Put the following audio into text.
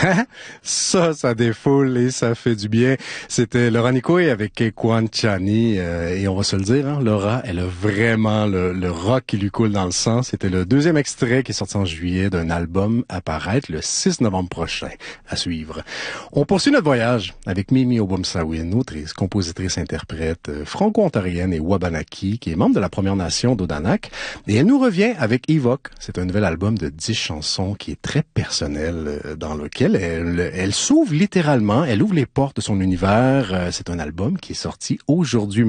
Ça défoule et ça fait du bien. C'était Laura Nicoué avec Kwan Chani et on va se le dire, hein, Laura, elle a vraiment le rock qui lui coule dans le sang. C'était le deuxième extrait qui est sorti en juillet d'un album à paraître le 6 novembre prochain. À suivre. On poursuit notre voyage avec Mimi Obumsawin, autrice, compositrice, interprète franco-ontarienne et wabanaki, qui est membre de la Première Nation d'Odanak. Et elle nous revient avec Evoque. C'est un nouvel album de 10 chansons qui est très personnel, dans lequel elle s'ouvre littéralement, elle ouvre les portes de son univers. C'est un album qui est sorti aujourd'hui.